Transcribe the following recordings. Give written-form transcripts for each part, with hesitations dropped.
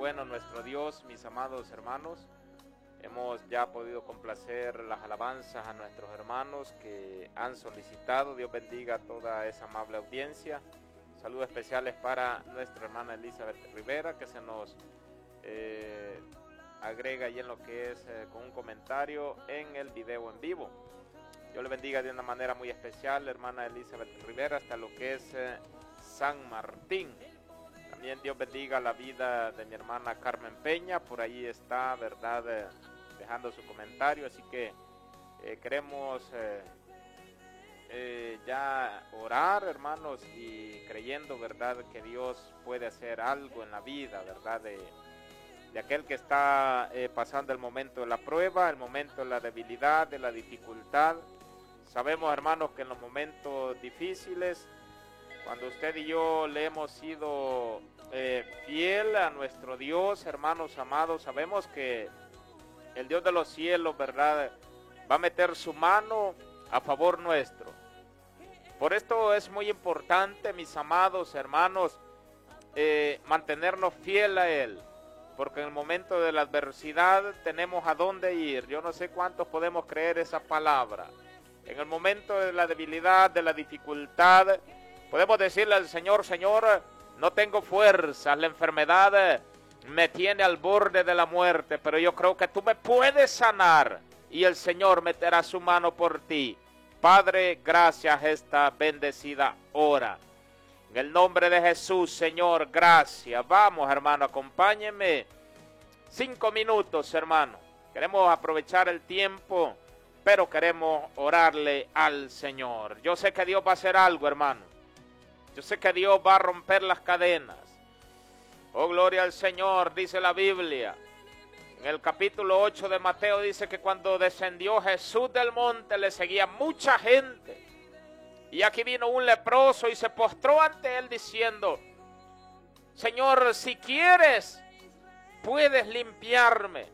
bueno nuestro Dios, mis amados hermanos. Hemos ya podido complacer las alabanzas a nuestros hermanos que han solicitado. Dios bendiga a toda esa amable audiencia. Saludos especiales para nuestra hermana Elizabeth Rivera, que se nos agrega ahí en lo que es con un comentario en el video en vivo. Dios le bendiga de una manera muy especial, hermana Elizabeth Rivera, hasta lo que es San Martín. También Dios bendiga la vida de mi hermana Carmen Peña, por ahí está, ¿verdad?, dejando su comentario. Así que queremos ya orar, hermanos, y creyendo, ¿verdad?, que Dios puede hacer algo en la vida, ¿verdad?, de aquel que está pasando el momento de la prueba, el momento de la debilidad, de la dificultad. Sabemos, hermanos, que en los momentos difíciles, cuando usted y yo le hemos sido fiel a nuestro Dios, hermanos amados, sabemos que el Dios de los cielos, ¿verdad?, va a meter su mano a favor nuestro. Por esto es muy importante, mis amados hermanos, mantenernos fiel a Él, porque en el momento de la adversidad tenemos a dónde ir. Yo no sé cuántos podemos creer esa palabra. En el momento de la debilidad, de la dificultad, podemos decirle al Señor: Señor, no tengo fuerzas, la enfermedad me tiene al borde de la muerte, pero yo creo que tú me puedes sanar, y el Señor meterá su mano por ti. Padre, gracias esta bendecida hora. En el nombre de Jesús, Señor, gracias. Vamos, hermano, acompáñenme. 5 minutos, hermano. Queremos aprovechar el tiempo, pero queremos orarle al Señor. Yo sé que Dios va a hacer algo, hermano. Yo sé que Dios va a romper las cadenas. Oh, gloria al Señor, dice la Biblia. En el capítulo 8 de Mateo dice que cuando descendió Jesús del monte le seguía mucha gente. Y aquí vino un leproso y se postró ante él diciendo: Señor, si quieres, puedes limpiarme.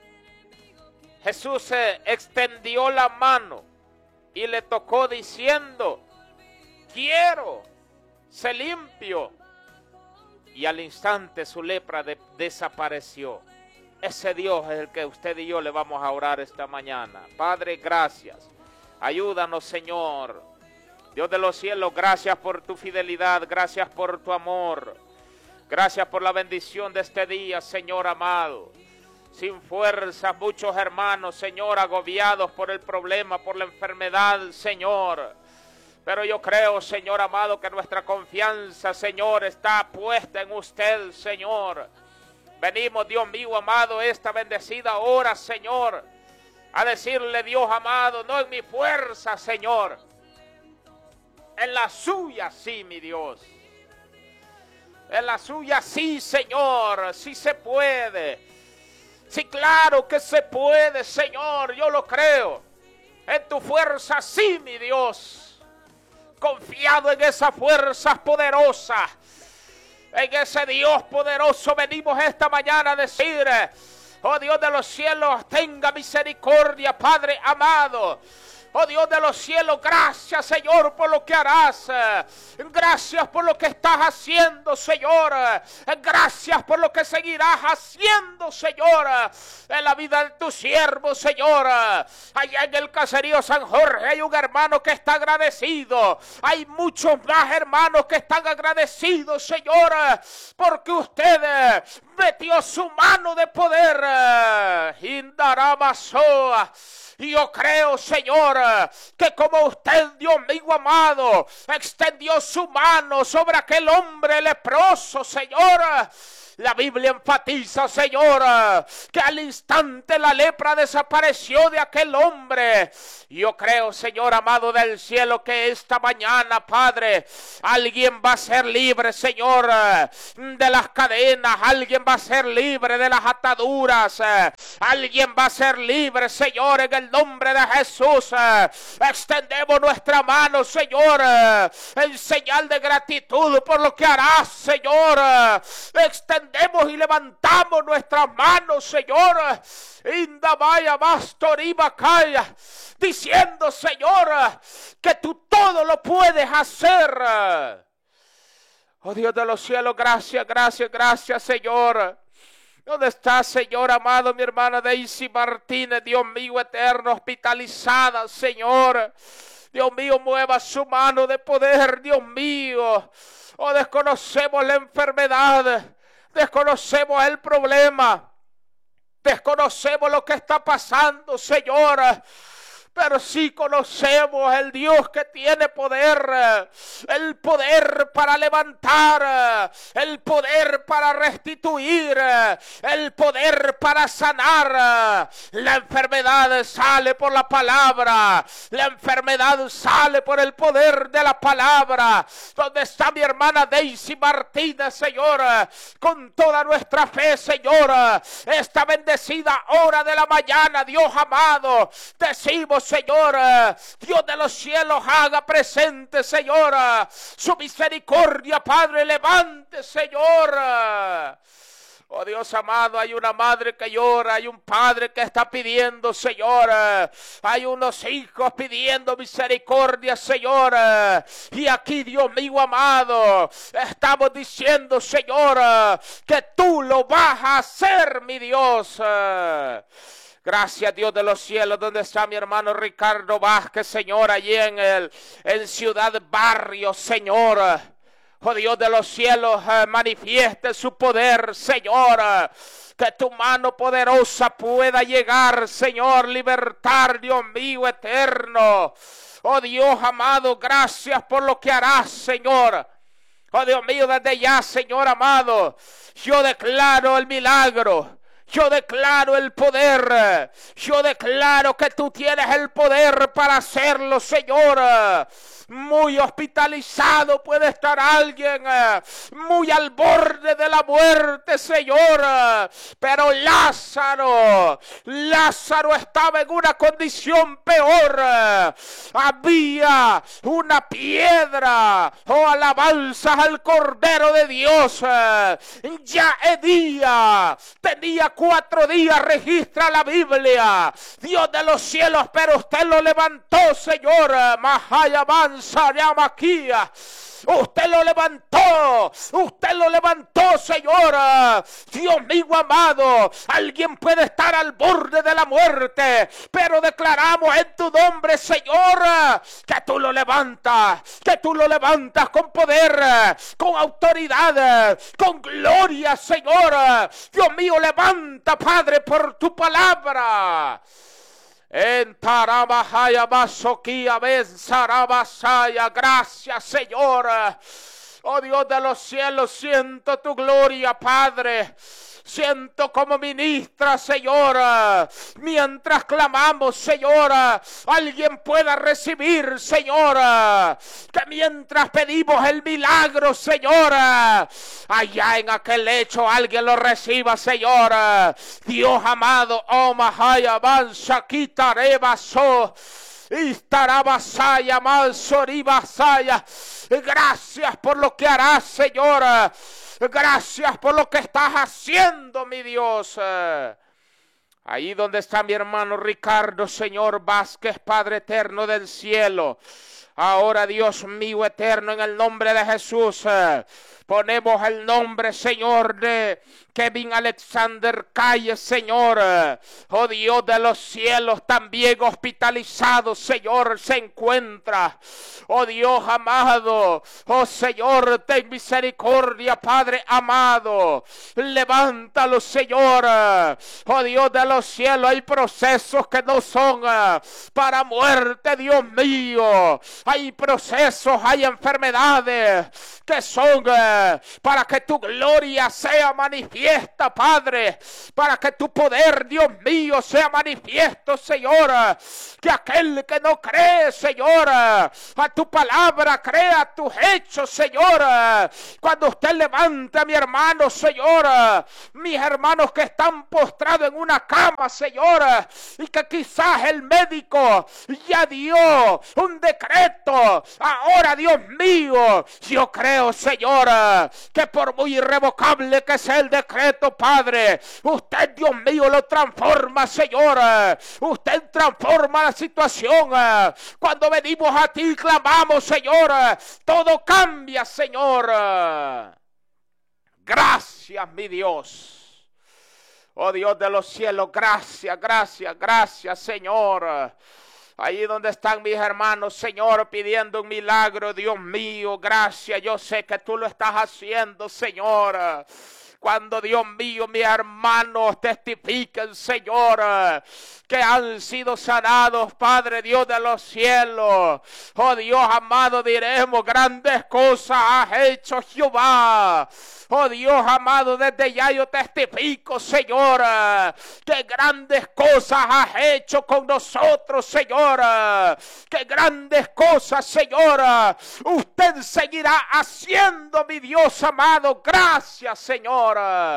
Jesús extendió la mano y le tocó diciendo: quiero, sé limpio. Y al instante su lepra desapareció. Ese Dios es el que usted y yo le vamos a orar esta mañana. Padre, gracias. Ayúdanos, Señor. Dios de los cielos, gracias por tu fidelidad, gracias por tu amor. Gracias por la bendición de este día, Señor amado. Sin fuerzas, muchos hermanos, Señor, agobiados por el problema, por la enfermedad, Señor. Pero yo creo, Señor amado, que nuestra confianza, Señor, está puesta en usted, Señor. Venimos, Dios mío amado, esta bendecida hora, Señor, a decirle: Dios amado, no en mi fuerza, Señor, en la suya sí, mi Dios. En la suya sí, Señor, sí se puede. Sí, claro que se puede, Señor, yo lo creo. En tu fuerza sí, mi Dios. Confiado en esa fuerza poderosa, en ese Dios poderoso, venimos esta mañana a decir: oh Dios de los cielos, tenga misericordia, Padre amado. Oh Dios de los cielos, gracias, Señor, por lo que harás. Gracias por lo que estás haciendo, Señor. Gracias por lo que seguirás haciendo, Señor, en la vida de tu siervo, Señor. Allá en el caserío San Jorge hay un hermano que está agradecido. Hay muchos más hermanos que están agradecidos, Señor, porque usted metió su mano de poder. Indaramasoa. Y yo creo, Señor, que como usted, Dios mío amado, extendió su mano sobre aquel hombre leproso, Señor, la Biblia enfatiza, Señor, que al instante la lepra desapareció de aquel hombre. Yo creo, Señor amado del cielo, que esta mañana, Padre, alguien va a ser libre, Señor, de las cadenas. Alguien va a ser libre de las ataduras. Alguien va a ser libre, Señor, en el nombre de Jesús. Extendemos nuestra mano, Señor, en señal de gratitud por lo que harás, Señor. Extendemos y levantamos nuestras manos, Señor, Indamaya Bastoribacaya, diciendo, Señor, que tú todo lo puedes hacer. Oh Dios de los cielos, gracias, gracias, gracias, Señor. ¿Dónde está, Señor amado, mi hermana Daisy Martínez, Dios mío eterno, hospitalizada, Señor? Dios mío, mueva su mano de poder, Dios mío. Oh, desconocemos la enfermedad, desconocemos el problema, desconocemos lo que está pasando, Señor. Pero sí conocemos el Dios que tiene poder, el poder para levantar, el poder para restituir, el poder para sanar. La enfermedad sale por la palabra, la enfermedad sale por el poder de la palabra. ¿Dónde está mi hermana Daisy Martínez, Señor? Con toda nuestra fe, Señor, esta bendecida hora de la mañana, Dios amado, decimos, Señor, Dios de los cielos, haga presente, Señor, su misericordia, Padre, levante, Señor. Oh Dios amado, hay una madre que llora, hay un padre que está pidiendo, Señor, hay unos hijos pidiendo misericordia, Señor, y aquí, Dios mío amado, estamos diciendo, Señor, que tú lo vas a hacer, mi Dios. Gracias, Dios de los cielos. ¿Dónde está mi hermano Ricardo Vázquez, Señor? Allí en Ciudad Barrio, Señor. Oh Dios de los cielos, manifieste su poder, Señor. Que tu mano poderosa pueda llegar, Señor, libertar, Dios mío eterno. Oh Dios amado, gracias por lo que harás, Señor. Oh Dios mío, desde ya, Señor amado, yo declaro el milagro. Yo declaro el poder, yo declaro que tú tienes el poder para hacerlo, Señor. Muy hospitalizado puede estar alguien, muy al borde de la muerte, Señor. Pero Lázaro estaba en una condición peor. Había una piedra, oh alabanzas al Cordero de Dios. Ya Edía tenía 4 días, registra la Biblia, Dios de los cielos, pero usted lo levantó, Señor. Usted lo levantó, Señor. Dios mío amado, alguien puede estar al borde de la muerte, pero declaramos en tu nombre, Señor, que tú lo levantas con poder, con autoridad, con gloria, Señor. Dios mío, levanta, Padre, por tu palabra. En Tarabajaya Basoquía Benzarabasaya, gracias, Señor. Oh Dios de los cielos, siento tu gloria, Padre. Siento como ministra, Señor, mientras clamamos, Señor, alguien pueda recibir, Señor, que mientras pedimos el milagro, Señor, allá en aquel lecho alguien lo reciba, Señor. Dios amado, oh Mahaya, Mansa, Quitarebaso, Istarabasaya, Mansoribasaya. Gracias por lo que harás, Señor. Gracias por lo que estás haciendo, mi Dios. Ahí donde está mi hermano Ricardo, Señor Vázquez, Padre eterno del cielo. Ahora, Dios mío eterno, en el nombre de Jesús, ponemos el nombre, Señor, de Kevin Alexander Calle, Señor. Oh Dios de los cielos, también hospitalizado, Señor, se encuentra. Oh Dios amado, oh Señor, ten misericordia, Padre amado. Levántalo, Señor. Oh Dios de los cielos, hay procesos que no son para muerte, Dios mío. Hay procesos, hay enfermedades que son para que tu gloria sea manifiesta, Padre, para que tu poder, Dios mío, sea manifiesto, Señor. Que aquel que no cree, Señor, a tu palabra, crea tus hechos, Señor. Cuando usted levanta a mi hermano, Señor, mis hermanos que están postrados en una cama, Señor, y que quizás el médico ya dio un decreto. Ahora, Dios mío, yo creo, Señor, que por muy irrevocable que sea el decreto, Padre, usted, Dios mío, lo transforma, Señor. Usted transforma la situación. Cuando venimos a ti y clamamos, Señor, todo cambia, Señor. Gracias, mi Dios. Oh Dios de los cielos, gracias, gracias, gracias, Señor. Allí donde están mis hermanos, Señor, pidiendo un milagro, Dios mío, gracias. Yo sé que tú lo estás haciendo, Señor. Cuando, Dios mío, mis hermanos testifiquen, Señor, que han sido sanados, Padre Dios de los cielos. Oh Dios amado, diremos, grandes cosas has hecho, Jehová. Oh Dios amado, desde ya yo testifico, Señor, que grandes cosas has hecho con nosotros, Señor. Que grandes cosas, Señor, usted seguirá haciendo, mi Dios amado. Gracias, Señor.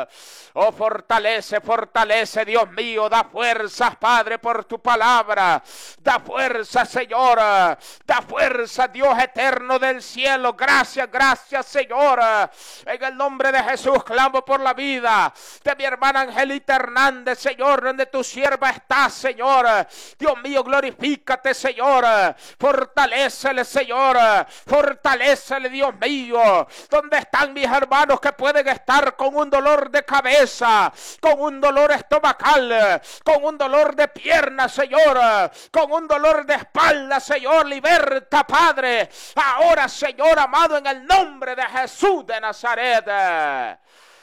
Oh, fortalece, fortalece, Dios mío. Da fuerzas, Padre, por tu palabra. Da fuerza, Señor. Da fuerza, Dios eterno del cielo. Gracias, gracias, Señor. En el nombre de Jesús clamo por la vida de mi hermana Angelita Hernández, Señor, donde tu sierva está, Señor. Dios mío, glorifícate, Señor. Fortalécele, Señor. Fortalécele, Dios mío. Donde están mis hermanos que pueden estar con un dolor de cabeza, con un dolor estomacal, con un dolor de pierna, Señor, con un dolor de espalda, Señor, liberta, Padre, ahora, Señor amado, en el nombre de Jesús de Nazaret.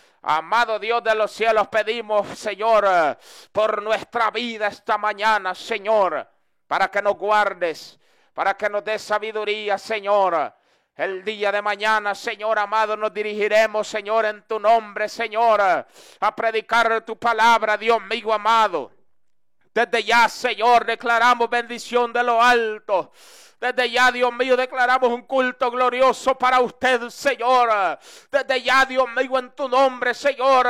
Amado Dios de los cielos, pedimos, Señor, por nuestra vida esta mañana, Señor, para que nos guardes, para que nos des sabiduría, Señor. El día de mañana, Señor amado, nos dirigiremos, Señor, en tu nombre, Señor, a predicar tu palabra, Dios mío amado. Desde ya, Señor, declaramos bendición de lo alto. Desde ya, Dios mío, declaramos un culto glorioso para usted, Señor. Desde ya, Dios mío, en tu nombre, Señor,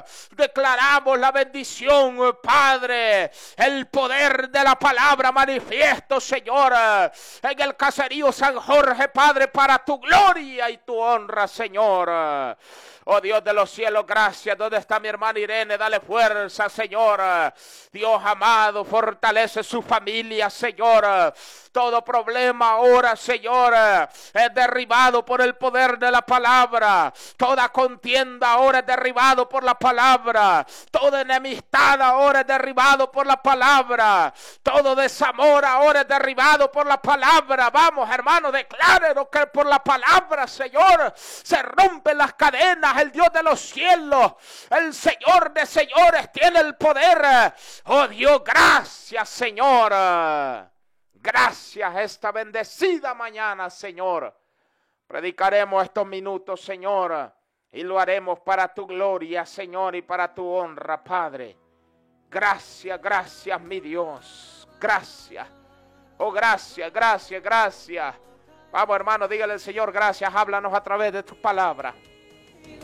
declaramos la bendición, Padre. El poder de la palabra manifiesto, Señor, en el caserío San Jorge, Padre, para tu gloria y tu honra, Señor. Oh Dios de los cielos, gracias. ¿Dónde está mi hermana Irene? Dale fuerza, Señor. Dios amado, fortalece su familia, Señor. Todo problema ahora, Señor, es derribado por el poder de la palabra. Toda contienda ahora es derribado por la palabra. Toda enemistad ahora es derribado por la palabra. Todo desamor ahora es derribado por la palabra. Vamos, hermano, declárenos que por la palabra, Señor, se rompen las cadenas. El Dios de los cielos, el Señor de señores, tiene el poder. Oh Dios, gracias, Señor. Gracias esta bendecida mañana, Señor. Predicaremos estos minutos, Señor, y lo haremos para tu gloria, Señor, y para tu honra, Padre. Gracias, gracias, mi Dios. Gracias. Oh, gracias, gracias, gracias. Vamos, hermano, dígale al Señor gracias. Háblanos a través de tu palabra.